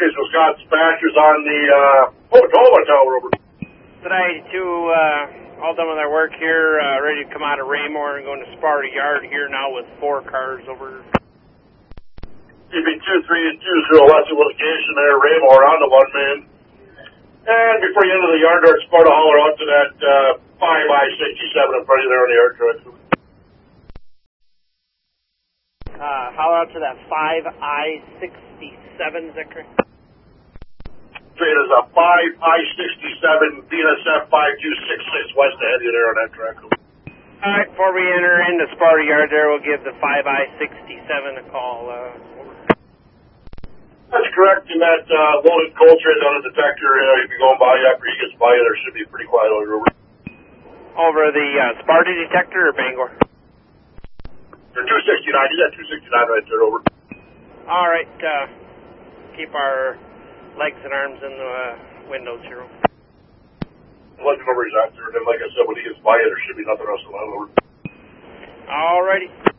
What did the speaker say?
East Wisconsin Dispatchers on the Potomac Tower over. Today, all done with our work here, ready to come out of Raymore and going to Sparta Yard here now with 4 cars over. CB2320, West location there, Raymore on the 1-man. And before you enter the yard there, Sparta, holler out to that 5I-67 in front of you there on the yard truck. Holler out to that 5I-67, is that correct? Straight as a 5I-67 BNSF 5266 west ahead of you there on that track. Alright, before we enter into Sparta Yard there, we'll give the 5I-67 a call. That's correct, and that loaded coal train on the detector, you'll be going by after he gets by you, there should be pretty quiet over. Over the Sparta detector or Bangor? They're 269, you got 269 right there, over. Alright, keep our legs and arms in the windows here. Let me know where he's at there, and then like I said, when he gets by you, there should be nothing else allowed over. Alrighty.